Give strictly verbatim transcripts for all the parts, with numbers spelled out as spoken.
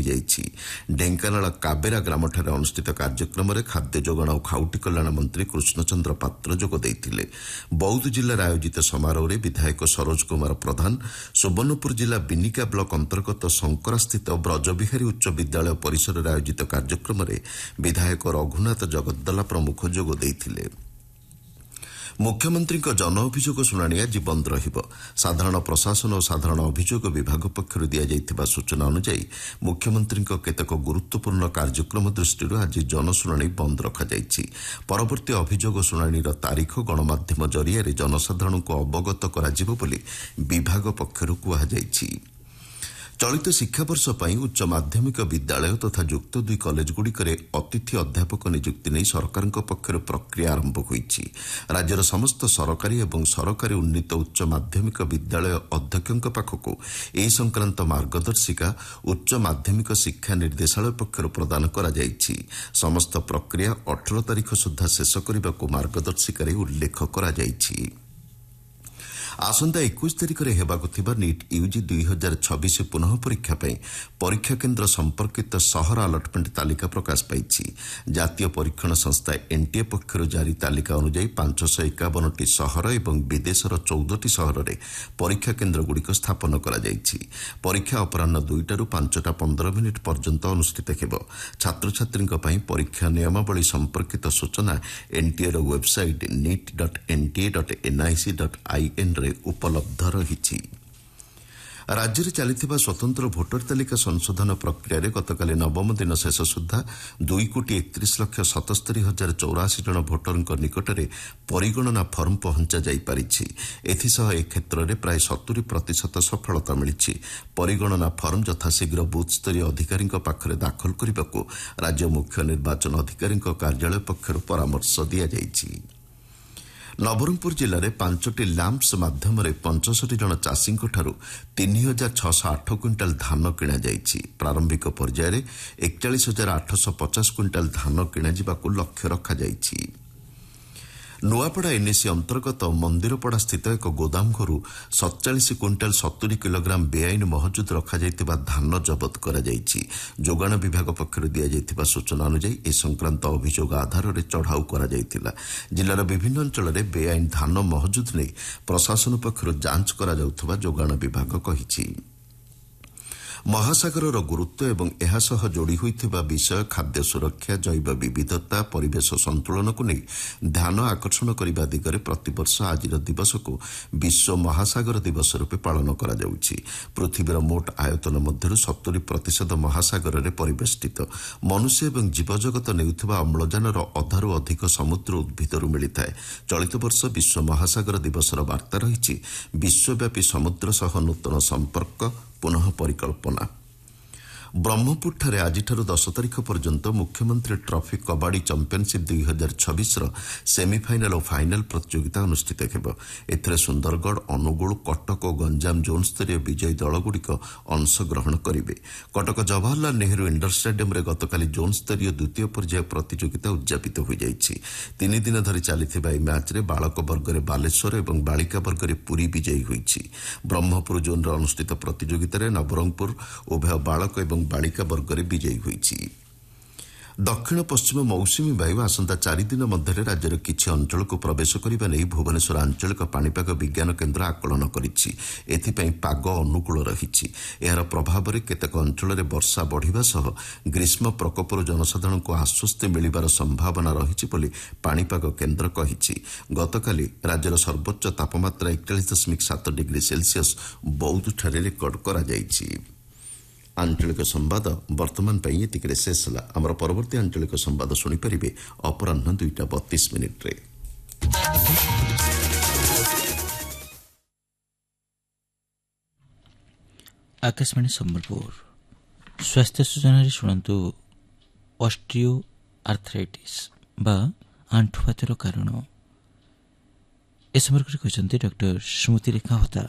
ଦିଆଯାଇଛି। ଢେଙ୍କାନାଳ କାବେରା ଗ୍ରାମଠାରେ ଅନୁଷ୍ଠିତ କାର୍ଯ୍ୟକ୍ରମରେ ଖାଦ୍ୟ ଯୋଗାଣ ଓ ଖାଉଟି କଲ୍ୟାଣ ମନ୍ତ୍ରୀ କୃଷ୍ଣଚନ୍ଦ୍ର ପାତ୍ର ଯୋଗ ଦେଇଥିଲେ। ବୌଦ୍ଧ ଜିଲ୍ଲାରେ ଆୟୋଜିତ ସମାରୋହରେ ବିଧାୟକ ସରୋଜ କୁମାର ପ୍ରଧାନ, ସୁବର୍ଣ୍ଣପୁର ଜିଲ୍ଲା ବିନିକା ବ୍ଲକ ଅନ୍ତର୍ଗତ ଶଙ୍କରାସ୍ଥିତ ବ୍ରଜବିହାରୀ ଉଚ୍ଚ ବିଦ୍ୟାଳୟ ପରିସରରେ ଆୟୋଜିତ କାର୍ଯ୍ୟକ୍ରମରେ ବିଧାୟକ ରଘୁନାଥ ଜଗଦ୍ଦଲା ପ୍ରମୁଖ ଯୋଗ ଦେଇଥିଲେ। ମୁଖ୍ୟମନ୍ତ୍ରୀଙ୍କ ଜନ ଅଭିଯୋଗ ଶୁଣାଣି ଆଜି ବନ୍ଦ ରହିବ। ସାଧାରଣ ପ୍ରଶାସନ ଓ ସାଧାରଣ ଅଭିଯୋଗ ବିଭାଗ ପକ୍ଷରୁ ଦିଆଯାଇଥିବା ସୂଚନା ଅନୁଯାୟୀ ମୁଖ୍ୟମନ୍ତ୍ରୀଙ୍କ କେତେକ ଗୁରୁତ୍ୱପୂର୍ଣ୍ଣ କାର୍ଯ୍ୟକ୍ରମ ଦୃଷ୍ଟିରୁ ଆଜି ଜନଶୁଣାଣି ବନ୍ଦ ରଖାଯାଇଛି। ପରବର୍ତ୍ତୀ ଅଭିଯୋଗ ଶୁଣାଣିର ତାରିଖ ଗଣମାଧ୍ୟମ ଜରିଆରେ ଜନସାଧାରଣଙ୍କୁ ଅବଗତ କରାଯିବ ବୋଲି ବିଭାଗ ପକ୍ଷରୁ କୁହାଯାଇଛି। ଚଳିତ ଶିକ୍ଷାବର୍ଷ ପାଇଁ ଉଚ୍ଚ ମାଧ୍ୟମିକ ବିଦ୍ୟାଳୟ ତଥା ଯୁକ୍ତ ଦୁଇ କଲେଜଗୁଡ଼ିକରେ ଅତିଥି ଅଧ୍ୟାପକ ନିଯୁକ୍ତି ନେଇ ସରକାରଙ୍କ ପକ୍ଷରୁ ପ୍ରକ୍ରିୟା ଆରମ୍ଭ ହୋଇଛି। ରାଜ୍ୟର ସମସ୍ତ ସରକାରୀ ଏବଂ ସରକାରୀ ଉନ୍ନୀତ ଉଚ୍ଚ ମାଧ୍ୟମିକ ବିଦ୍ୟାଳୟ ଅଧ୍ୟକ୍ଷଙ୍କ ପାଖକୁ ଏହି ସଂକ୍ରାନ୍ତ ମାର୍ଗଦର୍ଶିକା ଉଚ୍ଚ ମାଧ୍ୟମିକ ଶିକ୍ଷା ନିର୍ଦ୍ଦେଶାଳୟ ପକ୍ଷରୁ ପ୍ରଦାନ କରାଯାଇଛି। ସମସ୍ତ ପ୍ରକ୍ରିୟା ଅଠର ତାରିଖ ସୁଦ୍ଧା ଶେଷ କରିବାକୁ ମାର୍ଗଦର୍ଶିକାରେ ଉଲ୍ଲେଖ କରାଯାଇଛି। ଆସନ୍ତା ଏକୋଇଶ ତାରିଖରେ ହେବାକୁ ଥିବା ନିଟ୍ ୟୁଜି ଦୁଇ ହଜାର ଛବିଶ ପୁନଃ ପରୀକ୍ଷା ପାଇଁ ପରୀକ୍ଷା କେନ୍ଦ୍ର ସମ୍ପର୍କିତ ସହର ଆଲଟମେଣ୍ଟ ତାଲିକା ପ୍ରକାଶ ପାଇଛି। ଜାତୀୟ ପରୀକ୍ଷଣ ସଂସ୍ଥା ଏନ୍ଟିଏ ପକ୍ଷରୁ ଜାରି ତାଲିକା ଅନୁଯାୟୀ ପାଞ୍ଚଶହ ଏକାବନଟି ସହର ଏବଂ ବିଦେଶର ଚଉଦଟି ସହରରେ ପରୀକ୍ଷା କେନ୍ଦ୍ରଗୁଡ଼ିକ ସ୍ଥାପନ କରାଯାଇଛି। ପରୀକ୍ଷା ଅପରାହ୍ନ ଦୁଇଟାରୁ ପାଞ୍ଚଟା ପନ୍ଦର ମିନିଟ୍ ପର୍ଯ୍ୟନ୍ତ ଅନୁଷ୍ଠିତ ହେବ। ଛାତ୍ରଛାତ୍ରୀଙ୍କ ପାଇଁ ପରୀକ୍ଷା ନିୟମାବଳୀ ସମ୍ପର୍କିତ ସୂଚନା ଏନ୍ଟିଏର website NEET dot NTA dot NIC dot ଆଇଏନ୍ରେ ଉପଲବ୍ଧ ରହିଛି। ରାଜ୍ୟରେ ଚାଲିଥିବା ସ୍ୱତନ୍ତ୍ର ଭୋଟର ତାଲିକା ସଂଶୋଧନ ପ୍ରକ୍ରିୟାରେ ଗତକାଲି ନବମ ଦିନ ଶେଷ ସୁଦ୍ଧା ଦୁଇ କୋଟି ଏକତିରିଶ ଲକ୍ଷ ସତସ୍ତରୀ ହଜାର ଚଉରାଅଶୀ ଜଣ ଭୋଟରଙ୍କ ନିକଟରେ ପରିଗଣନା ଫର୍ମ ପହଞ୍ଚା ଯାଇପାରିଛି। ଏଥିସହ ଏ କ୍ଷେତ୍ରରେ ପ୍ରାୟ ସତୁରୀ ପ୍ରତିଶତ ସଫଳତା ମିଳିଛି। ପରିଗଣନା ଫର୍ମ ଯଥାଶୀଘ୍ର ବୁଥସ୍ତରୀୟ ଅଧିକାରୀଙ୍କ ପାଖରେ ଦାଖଲ କରିବାକୁ ରାଜ୍ୟ ମୁଖ୍ୟ ନିର୍ବାଚନ ଅଧିକାରୀଙ୍କ କାର୍ଯ୍ୟାଳୟ ପକ୍ଷରୁ ପରାମର୍ଶ ଦିଆଯାଇଛି। ନବରଙ୍ଗପୁର ଜିଲ୍ଲାରେ ପାଞ୍ଚଟି ଲ୍ୟାମ୍ପସ୍ ମାଧ୍ୟମରେ ପଞ୍ଚଷଠି ଜଣ ଚାଷୀଙ୍କଠାରୁ ତିନି ହଜାର ଛଅଶହ ଆଠ କ୍ୱିଣ୍ଟାଲ ଧାନ କିଣାଯାଇଛି। ପ୍ରାରମ୍ଭିକ ପର୍ଯ୍ୟାୟରେ ଏକଚାଳିଶ ହଜାର ଆଠଶହ ପଚାଶ କ୍ୱିଣ୍ଟାଲ ଧାନ କିଣାଯିବାକୁ ଲକ୍ଷ୍ୟ ରଖାଯାଇଛି। ନୂଆପଡ଼ା ଏନ୍ଏସି ଅନ୍ତର୍ଗତ ମନ୍ଦିରପଡ଼ା ସ୍ଥିତ ଏକ ଗୋଦାମ ଘରୁ ସତଚାଳିଶ କ୍ୱିଣ୍ଟାଲ ସତୁରୀ କିଲୋଗ୍ରାମ ବେଆଇନ ମହଜୁଦ ରଖାଯାଇଥିବା ଧାନ ଜବତ କରାଯାଇଛି। ଯୋଗାଣ ବିଭାଗ ପକ୍ଷରୁ ଦିଆଯାଇଥିବା ସୂଚନା ଅନୁଯାୟୀ ଏ ସଂକ୍ରାନ୍ତ ଅଭିଯୋଗ ଆଧାରରେ ଚଢ଼ାଉ କରାଯାଇଥିଲା। ଜିଲ୍ଲାର ବିଭିନ୍ନ ଅଞ୍ଚଳରେ ବେଆଇନ ଧାନ ମହଜୁଦ ନେଇ ପ୍ରଶାସନ ପକ୍ଷରୁ ଯାଞ୍ଚ କରାଯାଉଥିବା ଯୋଗାଣ ବିଭାଗ କହିଛି। ମହାସାଗରର ଗୁରୁତ୍ୱ ଏବଂ ଏହା ସହ ଯୋଡ଼ି ହୋଇଥିବା ବିଷୟ ଖାଦ୍ୟ ସୁରକ୍ଷା, ଜୈବ ବିବିଧତା, ପରିବେଶ ସନ୍ତୁଳନକୁ ନେଇ ଧ୍ୟାନ ଆକର୍ଷଣ କରିବା ଦିଗରେ ପ୍ରତିବର୍ଷ ଆଜିର ଦିବସକୁ ବିଶ୍ୱ ମହାସାଗର ଦିବସ ରୂପେ ପାଳନ କରାଯାଉଛି। ପୃଥିବୀର ମୋଟ ଆୟତନ ମଧ୍ୟରୁ ସତୁରୀ ପ୍ରତିଶତ ମହାସାଗରରେ ପରିବେଷ୍ଟିତ। ମନୁଷ୍ୟ ଏବଂ ଜୀବଜଗତ ନେଉଥିବା ଅମ୍ଳଜାନର ଅଧାରୁ ଅଧିକ ସମୁଦ୍ର ଉଦ୍ଭିଦରୁ ମିଳିଥାଏ। ଚଳିତ ବର୍ଷ ବିଶ୍ୱ ମହାସାଗର ଦିବସର ବାର୍ତ୍ତା ରହିଛି ବିଶ୍ୱବ୍ୟାପୀ ସମୁଦ୍ର ସହ ନୂତନ ସମ୍ପର୍କ, ପୁନଃ ପରିକଳ୍ପନା। ବ୍ରହ୍ମପୁରଠାରେ ଆଜିଠାରୁ ଦଶ ତାରିଖ ପର୍ଯ୍ୟନ୍ତ ମୁଖ୍ୟମନ୍ତ୍ରୀ ଟ୍ରଫି କବାଡ଼ି ଚାମ୍ପିୟନସିପ୍ ଦୁଇ ହଜାର ଛବିଶର ସେମିଫାଇନାଲ ଓ ଫାଇନାଲ ପ୍ରତିଯୋଗିତା ଅନୁଷ୍ଠିତ ହେବ। ଏଥିରେ ସୁନ୍ଦରଗଡ଼, ଅନୁଗୁଳ, କଟକ ଓ ଗଞ୍ଜାମ ଜୋନ୍ସ୍ତରୀୟ ବିଜୟୀ ଦଳଗୁଡ଼ିକ ଅଂଶଗ୍ରହଣ କରିବେ। କଟକ ଜବାହରଲାଲ ନେହେରୁ ଇଣ୍ଡୋର ଷ୍ଟାଡିୟମରେ ଗତକାଲି ଜୋନ୍ସ୍ତରୀୟ ଦ୍ୱିତୀୟ ପର୍ଯ୍ୟାୟ ପ୍ରତିଯୋଗିତା ଉଦ୍ଯାପିତ ହୋଇଯାଇଛି। ତିନି ଦିନ ଧରି ଚାଲିଥିବା ଏହି ମ୍ୟାଚ୍ରେ ବାଳକ ବର୍ଗରେ ବାଲେଶ୍ୱର ଏବଂ ବାଳିକା ବର୍ଗରେ ପୁରୀ ବିଜୟୀ ହୋଇଛି। ବ୍ରହ୍ମପୁର ଜୋନ୍ରେ ଅନୁଷ୍ଠିତ ପ୍ରତିଯୋଗିତାରେ ନବରଙ୍ଗପୁର ଉଭୟ ବାଳକ ଏବଂ ବାଳିକା ବର୍ଗରେ ବିଜୟୀ ହୋଇଛି। ଦକ୍ଷିଣ ପଶ୍ଚିମ ମୌସୁମୀ ବାୟୁ ଆସନ୍ତା ଚାରିଦିନ ମଧ୍ୟରେ ରାଜ୍ୟର କିଛି ଅଞ୍ଚଳକୁ ପ୍ରବେଶ କରିବା ନେଇ ଭୁବନେଶ୍ୱର ଆଞ୍ଚଳିକ ପାଣିପାଗ ବିଜ୍ଞାନ କେନ୍ଦ୍ର ଆକଳନ କରିଛି। ଏଥିପାଇଁ ପାଗ ଅନୁକୂଳ ରହିଛି। ଏହାର ପ୍ରଭାବରେ କେତେକ ଅଞ୍ଚଳରେ ବର୍ଷା ବଢ଼ିବା ସହ ଗ୍ରୀଷ୍ମ ପ୍ରକୋପରୁ ଜନସାଧାରଣଙ୍କୁ ଆଶ୍ୱସ୍ତି ମିଳିବାର ସମ୍ଭାବନା ରହିଛି ବୋଲି ପାଣିପାଗ କେନ୍ଦ୍ର କହିଛି। ଗତକାଲି ରାଜ୍ୟର ସର୍ବୋଚ୍ଚ ତାପମାତ୍ରା ଏକଚାଳିଶ ଦଶମିକ ସାତ ଡିଗ୍ରୀ ସେଲ୍ସିୟସ୍ ବୌଦ୍ଧଠାରେ ରେକର୍ଡ କରାଯାଇଛି। ଆଞ୍ଚଳିକ ସମ୍ବାଦ ବର୍ତ୍ତମାନ ପାଇଁ ଏତିକିରେ ଶେଷ ହେଲା। ଆମର ପରବର୍ତ୍ତୀ ଆଞ୍ଚଳିକ ସମ୍ବାଦ ଶୁଣିପାରିବେ ଅପରାହ୍ନ ଦୁଇଟା ବତିଶ ମିନିଟ୍ରେ। ଆକାଶବାଣୀ ସମ୍ବଲପୁର। ସ୍ୱାସ୍ଥ୍ୟ ସୂଚନାରେ ଶୁଣନ୍ତୁ ଅଷ୍ଟ୍ରିଓ ଆର୍ଥ୍ରାଇଟିସ୍ ବା ଆଣ୍ଠୁବାତର କାରଣ। ଏ ସମ୍ପର୍କରେ କହିଛନ୍ତି doctor Smritirekha Hota.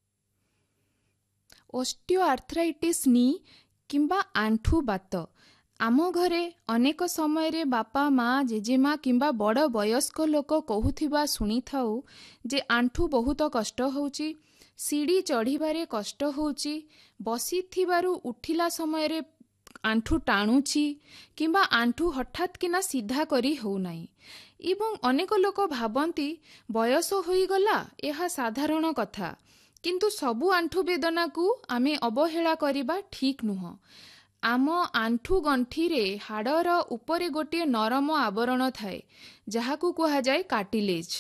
Osteo arthritis ନି କିମ୍ବା ଆଣ୍ଠୁ ବାତ आम घरे अनेक समय बापा माँ जेजेमा किंबा बड़ वयस्क लोक कहूथिबा शुणी थाउ जे आंठू बहुत कष्ट होउची, सीढ़ी चढ़िबारे कष्ट होउची, बसिथिबारु उठिला समय आंठू टाणुची किंबा आंठू हठात किना सीधा करी हो नाही। एवं अनेक लोक भाबंती बयस होईगला यह साधारण कथा, किंतु सबु आंठू वेदना को आमे अवहेला करिबा ठीक नुह। आम आंठू गंठीरे हाड़र उपरे गोटे नरम आवरण थाए जहाकू कुहा जाए कार्टिलेज,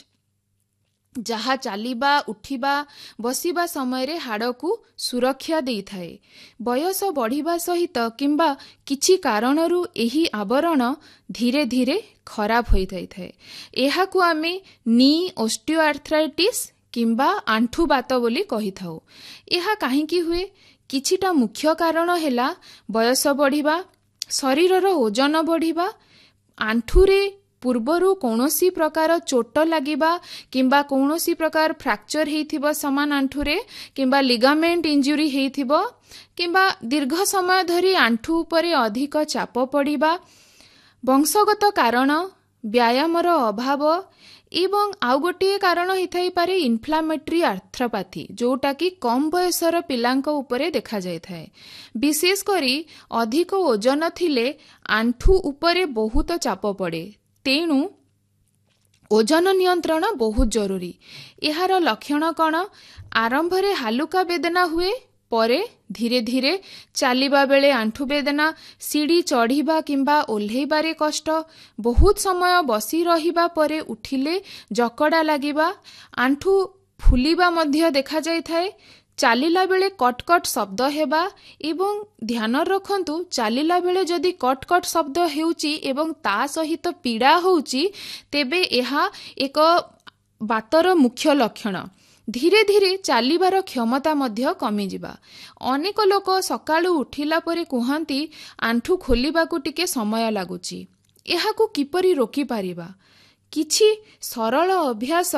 जहा चालिबा उठिबा बसिबा समय हाड़ को सुरक्षा देई थाए। बयस बढ़िबा सहित किंबा किछि कारणरू एही आवरण धीरे धीरे खराब होई थाए। एहाकू आमे नी ऑस्टियोआर्थराइटिस किंबा आंठू बात बोली कहि थाउ। एहा काहेकि हुए? किछिटा मुख्य कारण हेला बयस बढ़िबा, शरीरर ओजन बढ़िबा, आंठूरे पूर्वरु कौनसी प्रकार चोट लागिबा किंबा कौनसी प्रकार फ्रैक्चर हेइथिबो समान आंठूरे किंबा लिगामेंट इंजुरी हेइथिबो किंबा दीर्घ समय धरी आंठू उपरे अधिक चाप पड़िबा, वंशगत कारण, व्यायामर अभाव एवं आउ गोटे कारण होइथाई पारे इन्फ्लामेटरी आर्थ्रोपैथी, जोटा कि कम बयसर पिलांक उपरे देखा जाय थाए। विशेष करी अधिक ओजन थिले आंठू उपरे बहुत चाप पड़े, तेणु ओजन नियंत्रण बहुत जरूरी। एहार लक्षण कण? आरंभ रे हालुका वेदना हुए, परे धीरे धीरे चालिबा बेले आंठू वेदना, सीढ़ी चढ़िबा किंबा ओल्हेबारे कष्ट, बहुत समय बसी रहिबा परे उठिले जकड़ा लागिबा, आंठू फुलिबा मध्य देखा जाय थाए, चालिला बेले कटकट शब्द हेबा। एवं ध्यान रखंतु चालिला बेले जदि कटकट शब्द हेउची एवं ता सहित पीड़ा होउची तेबे एहा एक बातर मुख्य लक्षण। धीरे धीरे चालिबार क्षमता मध्य कमी जिबा। अनेक लोक सकाळु उठिला परे कुहंती आंठू खोलिबाकू टिके समय लागुची। एहाकू किपरि रोकी पारिबा? किछि सरल अभ्यास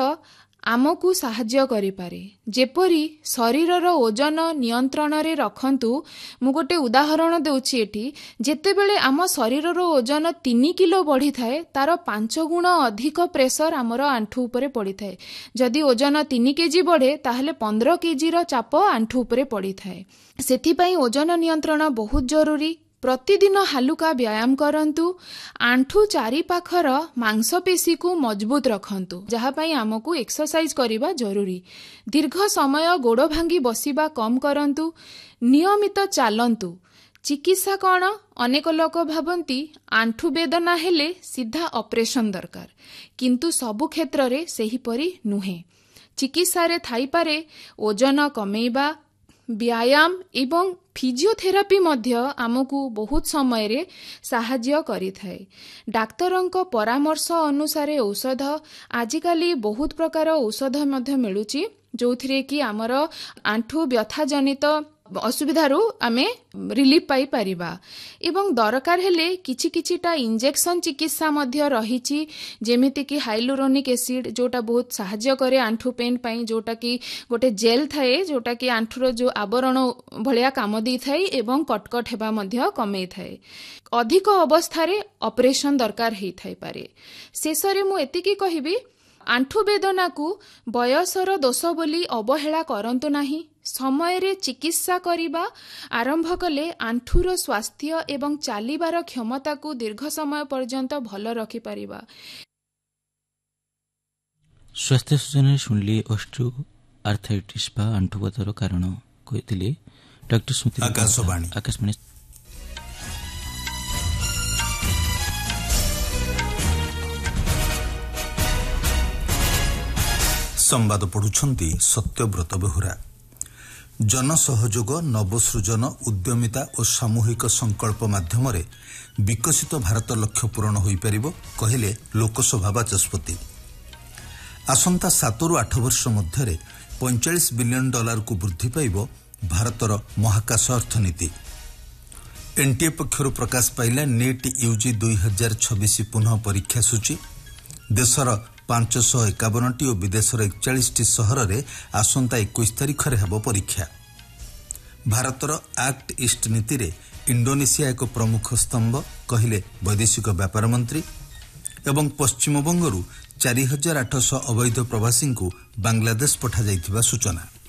आमकू साहाय्य करि पारे, जेपरि शरीरर ओजन नियंत्रण रे रखंतु। मु गोटे उदाहरण देउछि एठी। जेतेबेले आम शरीरर ओजन तीन किलो बढ़ी थाए तार पांच गुण अधिक प्रेशर आमर आंठू उपरे पड़ी थाए। जदि ओजन तीन केजी बढ़े ताहले पंद्रह केजी रो चाप आंठू उपरे पड़ी थाए। सेथिपाई ओजन नियंत्रण बहुत जरूरी। प्रतिदिन हालुका व्यायाम करंतु, आंठू चारि पाखर मांसपेशी को मजबूत रखंतु, जहा पई आमको एक्सरसाइज करिबा जरूरी। दीर्घ समय गोड़ भांगी बसिबा कम करंतु, नियमित चालंतु। चिकित्सा कौन? अनेक लोक भाबंती आंठू वेदना हेले सीधा ऑपरेशन दरकार, किंतु सबु क्षेत्र रे सेहीपरि नुहे। चिकित्सा रे थाई पारे ओजन कमेइबा, व्यायाम एवं फिजियोथेरापी मध्य आमको बहुत समय रे साहाय्य करिथाए। डाक्तरंक परामर्श अनुसारे औषध, आजिकाली बहुत प्रकार औषध मध्य मिलुची, जोथिरे कि आमर आंठू व्यथा जनित असुविधारू आमे रिलीफ पाई परिबा। एवं दरकार हेले किछि किछिटा इंजेक्शन चिकित्सा मध्य रहिछि, जेमिति कि हाइलुरोनिक एसिड, जोटा बहुत साहाय्य करे आंठू पेन पाई, जोटा कि गोटे जेल थाए, जोटा कि आंठूर जो आवरण भलिया काम दी थाए एवं कटकट हेबा मध्य कमे थाए। अधिक अवस्था रे ऑपरेशन दरकार हेई थाई पारे। शेषरे मु एतिकी कहिबी, आंठू वेदना को बयसर दोष बोली अवहेला करंतु नाही। समय रे चिकित्सा करिबा आरंभ कले आंठूर स्वास्थ्य एवं चालिबार क्षमता को दीर्घ समय पर्यंत भल रखि परिबा। स्वास्थ्य सूचना शुणली ऑस्टियो आर्थराइटिस बा आंठुवातर कारण कहिथिले डॉक्टर स्मृति आकाशवाणी आकाशवाणी संवाद पढ़ुछंती सत्यव्रत बेहुरा। जनसहयोग, नवसृजन, उद्यमिता और सामूहिक संकल्प माध्यम विकसित भारत लक्ष्य पूरण हो पारिबो कहले लोकसभा बाचस्पति। आसंता सात रु आठ वर्ष मध्य पैंतालीस बिलियन डॉलर को वृद्धि पाइबो भारतर महाकाश अर्थनीति। एनटीए पक्षरु प्रकाश पाइला नेट यूजी दुई हजार छब्बीस पुनः परीक्षा सूची। देशर पांच सौ एकावन टी और विदेशर एकचाश टी सहर में आसंता इक्कीस तारिख में हेब परीक्षा। ଭାରତର ଆକ୍ଟ ଇଷ୍ଟ ନୀତିରେ ଇଣ୍ଡୋନେସିଆ ଏକ ପ୍ରମୁଖ ସ୍ତମ୍ଭ କହିଲେ ବୈଦେଶିକ ବ୍ୟାପାର ମନ୍ତ୍ରୀ। ଏବଂ ପଶ୍ଚିମବଙ୍ଗରୁ ଚାରି ହଜାର ଆଠଶହ ଅବୈଧ ପ୍ରବାସୀଙ୍କୁ ବାଂଲାଦେଶ ପଠାଯାଇଥିବା ସୂଚନା।